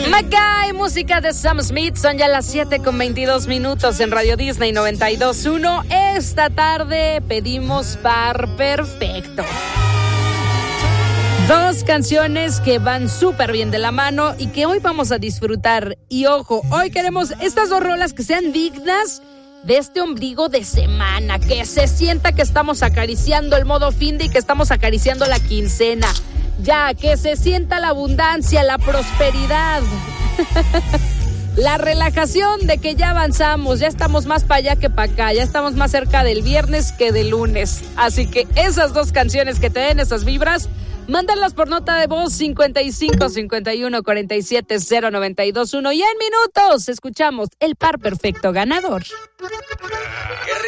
Mackay, música de Sam Smith. Son ya las 7:22 en Radio Disney 92.1. Esta tarde pedimos par perfecto. Dos canciones que van súper bien de la mano y que hoy vamos a disfrutar. Y ojo, hoy queremos estas dos rolas que sean dignas de este ombligo de semana, que se sienta que estamos acariciando el modo fin de y que estamos acariciando la quincena. Ya, que se sienta la abundancia, la prosperidad, la relajación de que ya avanzamos, ya estamos más para allá que para acá, ya estamos más cerca del viernes que del lunes. Así que esas dos canciones que te den esas vibras, mándalas por nota de voz 55 51 47 0921 y en minutos escuchamos el par perfecto ganador.